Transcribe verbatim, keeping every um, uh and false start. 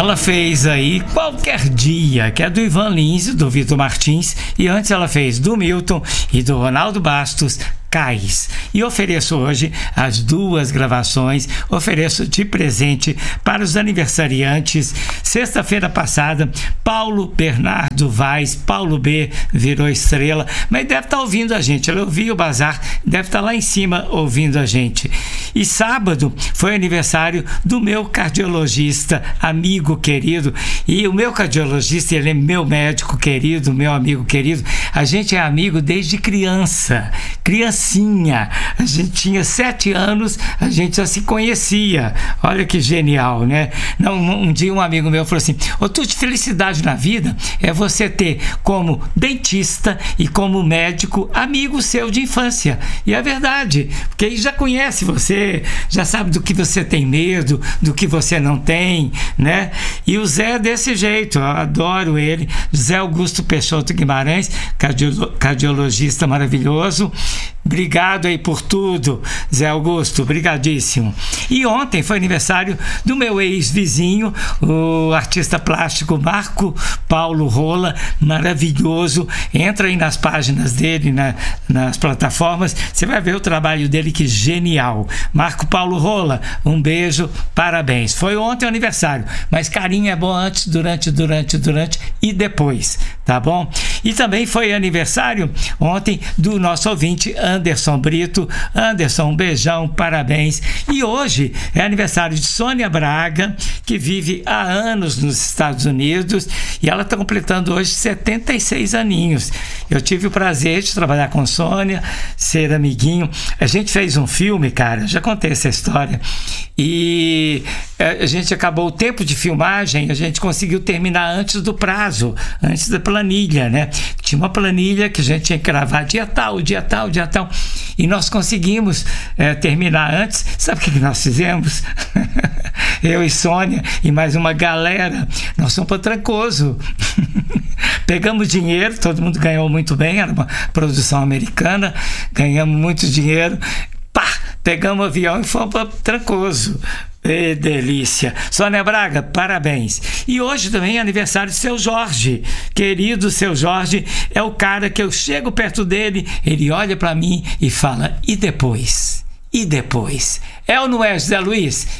Ela fez aí Qualquer Dia, que é do Ivan Lins, do Vitor Martins, e antes ela fez do Milton e do Ronaldo Bastos, Cais. E ofereço hoje as duas gravações, ofereço de presente para os aniversariantes. Sexta-feira passada, Paulo Bernardo Vaz, Paulo B, virou estrela, mas deve estar ouvindo a gente. Ele ouviu o bazar, deve estar lá em cima ouvindo a gente. E sábado foi aniversário do meu cardiologista, amigo querido. E o meu cardiologista, ele é meu médico querido, meu amigo querido. A gente é amigo desde criança. Criança a gente tinha sete anos, a gente já se conhecia. Olha que genial, né? Não, um dia um amigo meu falou assim: ô Tuti, felicidade na vida é você ter como dentista e como médico amigo seu de infância. E é verdade, porque ele já conhece você, já sabe do que você tem medo, do que você não tem, né? E o Zé é desse jeito, eu adoro ele. Zé Augusto Peixoto Guimarães, cardio, cardiologista maravilhoso. Obrigado aí por tudo, Zé Augusto, brigadíssimo. E ontem foi aniversário do meu ex-vizinho, o artista plástico Marco Paulo Rola, maravilhoso. Entra aí nas páginas dele, na, nas plataformas, você vai ver o trabalho dele, que genial. Marco Paulo Rola, um beijo, parabéns. Foi ontem o aniversário, mas carinho é bom antes, durante, durante, durante e depois, tá bom? E também foi aniversário ontem do nosso ouvinte Anderson Brito. Anderson, um beijão, parabéns. E hoje é aniversário de Sônia Braga, que vive há anos nos Estados Unidos, e ela está completando hoje setenta e seis aninhos. Eu tive o prazer de trabalhar com Sônia, ser amiguinho. A gente fez um filme, cara, já contei essa história, e a gente acabou o tempo de filmagem, a gente conseguiu terminar antes do prazo, antes da planilha, né? Tinha uma planilha que a gente tinha que gravar dia tal, dia tal, dia tal, e nós conseguimos é, terminar antes. Sabe o que nós fizemos? Eu e Sônia e mais uma galera, nós fomos para Trancoso. Pegamos dinheiro, todo mundo ganhou muito bem, era uma produção americana, ganhamos muito dinheiro, pá, pegamos o avião e fomos para Trancoso. Que delícia. Sônia Braga, parabéns. E hoje também é aniversário de Seu Jorge. Querido Seu Jorge, é o cara que eu chego perto dele, ele olha para mim e fala: e depois? E depois? É ou não é, José Luiz?